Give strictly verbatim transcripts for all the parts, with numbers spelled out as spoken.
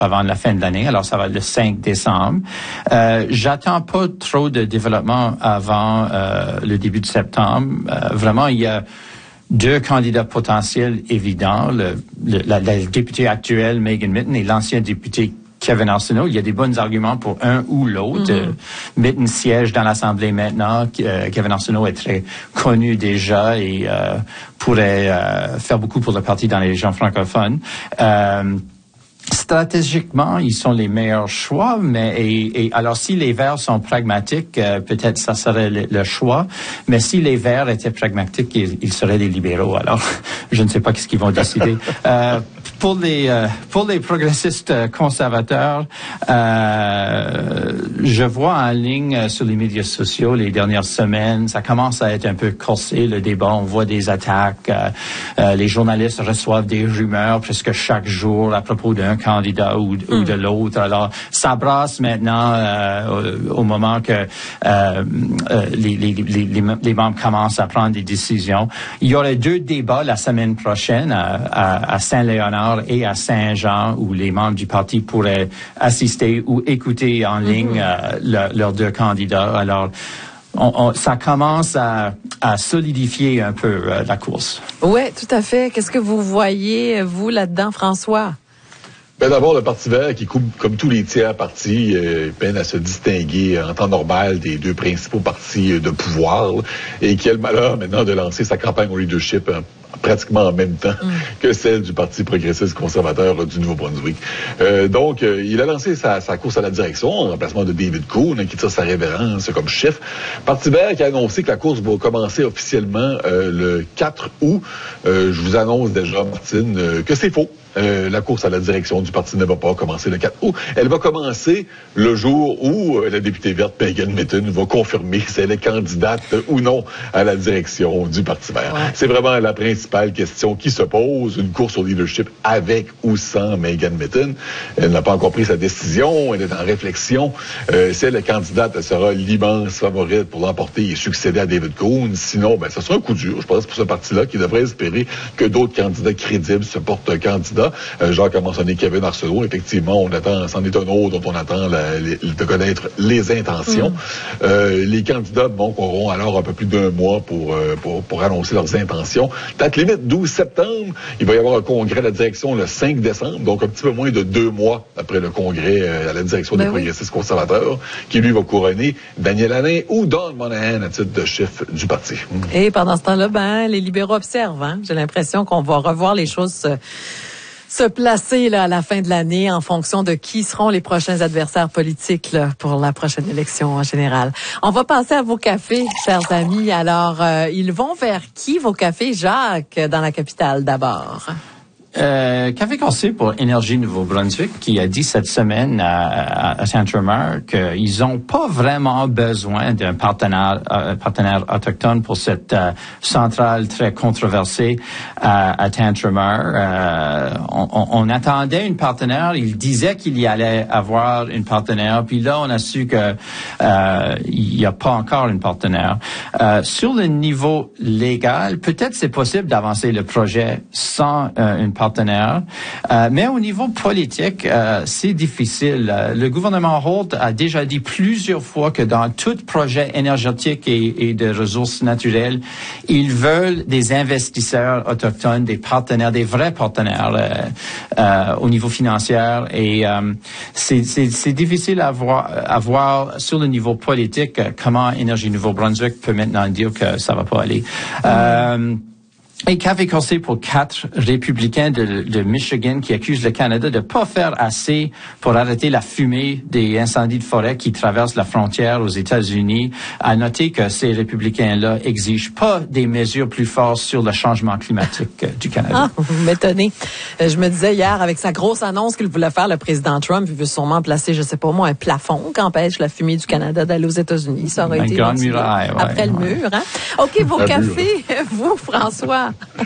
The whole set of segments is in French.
avant la fin de l'année, alors ça va être le cinq décembre. Euh, j'attends pas trop de développement avant euh, le début de septembre. Euh, vraiment, il y a deux candidats potentiels évidents, le, le, la, la députée actuelle, Megan Mitton, et l'ancien député Kevin Arsenault. Il y a des bons arguments pour un ou l'autre. Mm-hmm. Euh, Mitton siège dans l'Assemblée maintenant. Euh, Kevin Arsenault est très connu déjà et euh, pourrait euh, faire beaucoup pour le parti dans les régions francophones. Euh, Stratégiquement, ils sont les meilleurs choix, mais et, et alors si les Verts sont pragmatiques, euh, peut-être ça serait le, le choix. Mais si les Verts étaient pragmatiques, ils, ils seraient des libéraux. Alors, je ne sais pas qu'est-ce qu'ils vont décider. euh, pour les euh, pour les progressistes conservateurs, euh, je vois en ligne sur les médias sociaux les dernières semaines, ça commence à être un peu corsé le débat. On voit des attaques. Euh, euh, les journalistes reçoivent des rumeurs presque chaque jour à propos d'un candidat ou, mm. ou de l'autre. Alors, ça brasse maintenant euh, au, au moment que euh, euh, les, les, les, les, les membres commencent à prendre des décisions. Il y aurait deux débats la semaine prochaine à, à, à Saint-Léonard et à Saint-Jean où les membres du parti pourraient assister ou écouter en ligne mm-hmm. euh, le, leurs deux candidats. Alors, On, on, ça commence à, à solidifier un peu euh, la course. Oui, tout à fait. Qu'est-ce que vous voyez, vous, là-dedans, François? Ben d'abord, le Parti vert, qui, comme tous les tiers partis, euh, peine à se distinguer en temps normal des deux principaux partis de pouvoir, là, et qui a le malheur maintenant de lancer sa campagne au leadership hein, pratiquement en même temps mm. que celle du Parti progressiste conservateur là, du Nouveau-Brunswick. Euh, donc, euh, il a lancé sa, sa course à la direction en remplacement de David Coon, hein, qui tire sa révérence comme chef. Parti vert qui a annoncé que la course va commencer officiellement euh, le quatre août. Euh, je vous annonce déjà, Martine, euh, que c'est faux. Euh, la course à la direction du parti ne va pas commencer le quatre août. Elle va commencer le jour où euh, la députée verte Megan Mitton va confirmer si elle est candidate ou non à la direction du Parti vert. Ouais. C'est vraiment la principale question qui se pose. Une course au leadership avec ou sans Megan Mitton. Elle n'a pas encore pris sa décision. Elle est en réflexion. Euh, si elle est candidate, elle sera l'immense favorite pour l'emporter et succéder à David Coon. Sinon, ben, ça sera un coup dur, je pense, pour ce parti-là qui devrait espérer que d'autres candidats crédibles se portent candidats. Euh, Jacques a mentionné Kevin Arsenault. Effectivement, on attend, c'en est un autre dont on attend la, les, de connaître les intentions. Mm. Euh, les candidats, bon, auront alors un peu plus d'un mois pour, euh, pour, pour annoncer leurs intentions. Date limite douze septembre. Il va y avoir un congrès à la direction le cinq décembre, donc un petit peu moins de deux mois après le congrès euh, à la direction ben des oui. progressistes conservateurs, qui lui va couronner Daniel Alain ou Don Monahan à titre de chef du parti. Mm. Et pendant ce temps-là, ben, les libéraux observent. Hein? J'ai l'impression qu'on va revoir les choses euh, se placer là à la fin de l'année en fonction de qui seront les prochains adversaires politiques là, pour la prochaine élection en général. On va passer à vos cafés, chers amis. Alors, euh, ils vont vers qui, vos cafés, Jacques, dans la capitale d'abord? Euh, Café Corsé pour Énergie Nouveau-Brunswick qui a dit cette semaine à, à, à Tantramar qu'ils n'ont pas vraiment besoin d'un partenaire, euh, partenaire autochtone pour cette euh, centrale très controversée à, à Tantramar. Euh, on, on, on attendait une partenaire. Il disait qu'il y allait avoir une partenaire. Puis là, on a su que euh, il n'y a pas encore une partenaire. Euh, sur le niveau légal, peut-être c'est possible d'avancer le projet sans euh, une partenaire. Euh, mais au niveau politique, euh, c'est difficile. Euh, le gouvernement Holt a déjà dit plusieurs fois que dans tout projet énergétique et, et de ressources naturelles, ils veulent des investisseurs autochtones, des partenaires, des vrais partenaires euh, euh, au niveau financier. Et euh, c'est, c'est, c'est difficile à voir, à voir sur le niveau politique euh, comment Énergie Nouveau-Brunswick peut maintenant dire que ça va pas aller. Mm. Euh, Et Café Corsé pour quatre républicains de, de Michigan qui accusent le Canada de pas faire assez pour arrêter la fumée des incendies de forêt qui traversent la frontière aux États-Unis. À noter que ces républicains-là exigent pas des mesures plus fortes sur le changement climatique du Canada. Ah, vous m'étonnez. Je me disais hier, avec sa grosse annonce qu'il voulait faire, le président Trump, il veut sûrement placer, je sais pas moi, un plafond qui empêche la fumée du Canada d'aller aux États-Unis. Ça aurait une été grande muraille, ouais, après ouais. le mur. Hein? OK, vos un cafés, mur. Vous, François.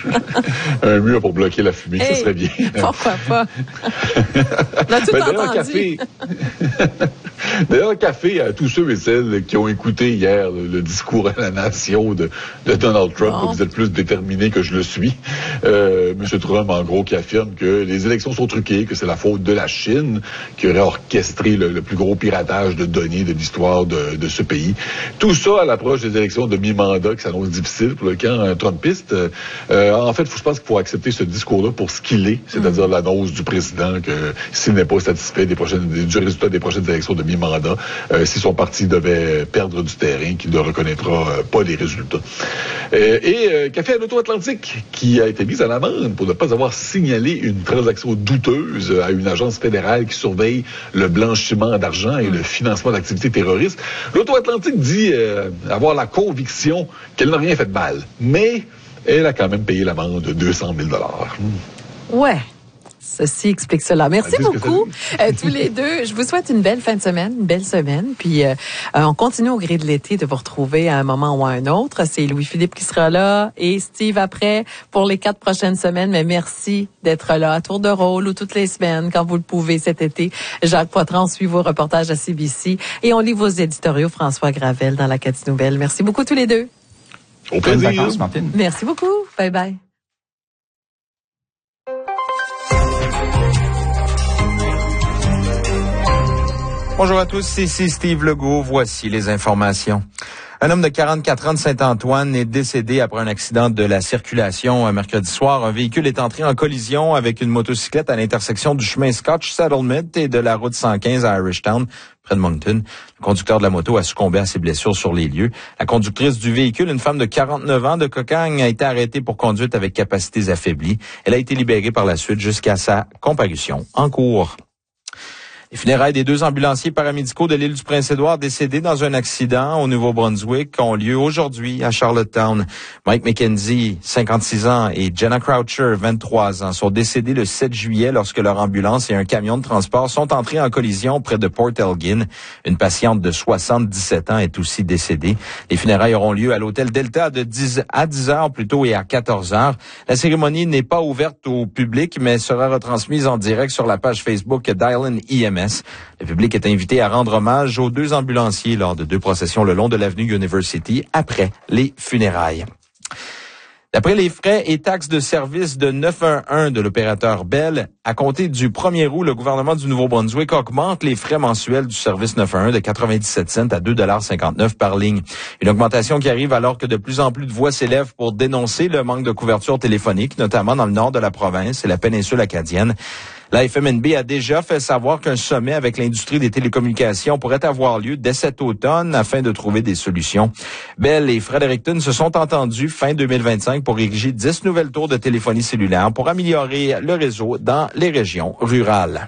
Un mur pour bloquer la fumée, hey, ça serait bien. Pourquoi pas? On a tout ben, entendu. Café... D'ailleurs, café à tous ceux et celles qui ont écouté hier le, le discours à la nation de, de Donald Trump. Bon. Vous êtes plus déterminé que je le suis. Euh, M. Trump, en gros, qui affirme que les élections sont truquées, que c'est la faute de la Chine, qui aurait orchestré le, le plus gros piratage de données de l'histoire de, de ce pays. Tout ça à l'approche des élections de mi-mandat qui s'annoncent difficiles pour le camp trumpiste. Euh, en fait, je pense qu'il faut accepter ce discours-là pour ce qu'il est, c'est-à-dire mmh. l'annonce du président que s'il n'est pas satisfait des prochaines, du résultat des prochaines élections de mi-mandat, euh, si son parti devait perdre du terrain, qu'il ne reconnaîtra euh, pas les résultats. Euh, et euh, Café à l'Auto-Atlantique, qui a été mise à l'amende pour ne pas avoir signalé une transaction douteuse à une agence fédérale qui surveille le blanchiment d'argent et le financement d'activités terroristes. L'Auto-Atlantique dit euh, avoir la conviction qu'elle n'a rien fait de mal, mais elle a quand même payé l'amende de deux cent mille dollars. Ouais. Ceci explique cela. Merci beaucoup, euh, tous les deux. Je vous souhaite une belle fin de semaine, une belle semaine. Puis, euh, on continue au gré de l'été de vous retrouver à un moment ou à un autre. C'est Louis-Philippe qui sera là et Steve après pour les quatre prochaines semaines. Mais merci d'être là à tour de rôle ou toutes les semaines quand vous le pouvez cet été. Jacques Poitras, on suit vos reportages à C B C et on lit vos éditoriaux François Gravel dans l'Acadie Nouvelle. Merci beaucoup tous les deux. Au plaisir. Vacances, Martine. Merci beaucoup. Bye bye. Bonjour à tous, ici Steve Legault. Voici les informations. Un homme de quarante-quatre ans de Saint-Antoine est décédé après un accident de la circulation un mercredi soir. Un véhicule est entré en collision avec une motocyclette à l'intersection du chemin Scotch Settlement et de la route cent quinze à Irishtown, près de Moncton. Le conducteur de la moto a succombé à ses blessures sur les lieux. La conductrice du véhicule, une femme de quarante-neuf ans de Cocagne, a été arrêtée pour conduite avec capacités affaiblies. Elle a été libérée par la suite jusqu'à sa comparution en cours. Les funérailles des deux ambulanciers paramédicaux de l'île du Prince-Édouard décédés dans un accident au Nouveau-Brunswick ont lieu aujourd'hui à Charlottetown. Mike McKenzie, cinquante-six ans, et Jenna Croucher, vingt-trois ans, sont décédés le sept juillet lorsque leur ambulance et un camion de transport sont entrés en collision près de Port Elgin. Une patiente de soixante-dix-sept ans est aussi décédée. Les funérailles auront lieu à l'hôtel Delta de dix à dix heures plutôt et à quatorze heures. La cérémonie n'est pas ouverte au public, mais sera retransmise en direct sur la page Facebook d'Island E M S. Le public est invité à rendre hommage aux deux ambulanciers lors de deux processions le long de l'avenue University après les funérailles. D'après les frais et taxes de service de neuf un un de l'opérateur Bell, à compter du premier août, le gouvernement du Nouveau-Brunswick augmente les frais mensuels du service neuf un un de quatre-vingt-dix-sept cents à deux dollars cinquante-neuf par ligne. Une augmentation qui arrive alors que de plus en plus de voix s'élèvent pour dénoncer le manque de couverture téléphonique, notamment dans le nord de la province et la péninsule acadienne. La F M N B a déjà fait savoir qu'un sommet avec l'industrie des télécommunications pourrait avoir lieu dès cet automne afin de trouver des solutions. Bell et Fredericton se sont entendus fin deux mille vingt-cinq pour ériger dix nouvelles tours de téléphonie cellulaire pour améliorer le réseau dans les régions rurales.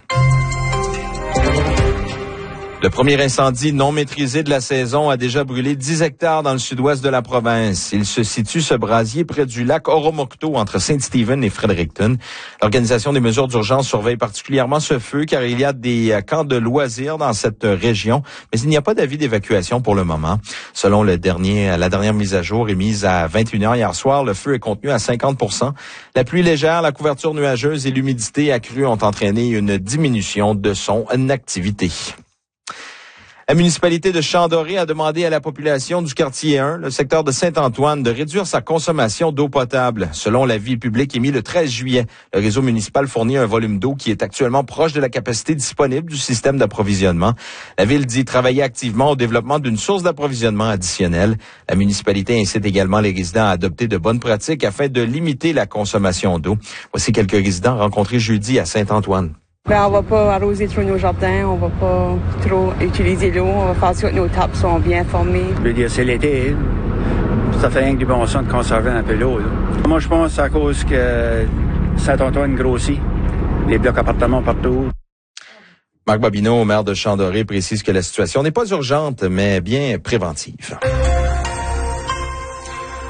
Le premier incendie non maîtrisé de la saison a déjà brûlé dix hectares dans le sud-ouest de la province. Il se situe, ce brasier, près du lac Oromocto, entre Saint-Stephen et Fredericton. L'Organisation des mesures d'urgence surveille particulièrement ce feu, car il y a des camps de loisirs dans cette région, mais il n'y a pas d'avis d'évacuation pour le moment. Selon le dernier, la dernière mise à jour émise à vingt et une heures hier soir, le feu est contenu à cinquante pour cent. La pluie légère, la couverture nuageuse et l'humidité accrue ont entraîné une diminution de son activité. La municipalité de Champ-Doré a demandé à la population du quartier un, le secteur de Saint-Antoine, de réduire sa consommation d'eau potable. Selon l'avis public émis le treize juillet, le réseau municipal fournit un volume d'eau qui est actuellement proche de la capacité disponible du système d'approvisionnement. La ville dit travailler activement au développement d'une source d'approvisionnement additionnelle. La municipalité incite également les résidents à adopter de bonnes pratiques afin de limiter la consommation d'eau. Voici quelques résidents rencontrés jeudi à Saint-Antoine. Ben, on va pas arroser trop nos jardins, on va pas trop utiliser l'eau, on va faire sûr que nos tables sont bien formées. Je veux dire, c'est l'été, ça fait rien que du bon sens de conserver un peu l'eau. Là. Moi, je pense que c'est à cause que Saint-Antoine grossit, les blocs appartements partout. Marc Bobineau, maire de Champ-Doré, précise que la situation n'est pas urgente, mais bien préventive.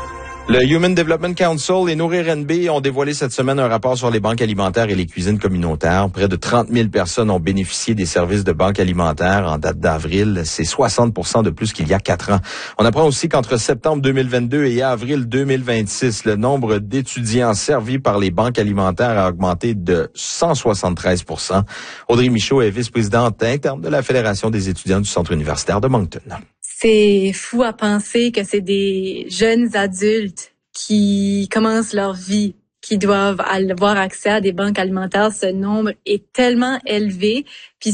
Le Human Development Council et Nourrir N B ont dévoilé cette semaine un rapport sur les banques alimentaires et les cuisines communautaires. Près de trente mille personnes ont bénéficié des services de banques alimentaires en date d'avril. C'est soixante pour cent de plus qu'il y a quatre ans. On apprend aussi qu'entre septembre deux mille vingt-deux et avril deux mille vingt-six, le nombre d'étudiants servis par les banques alimentaires a augmenté de cent soixante-treize pour cent. Audrey Michaud est vice-présidente interne de la Fédération des étudiants du Centre universitaire de Moncton. C'est fou à penser que c'est des jeunes adultes qui commencent leur vie, qui doivent avoir accès à des banques alimentaires. Ce nombre est tellement élevé. Puis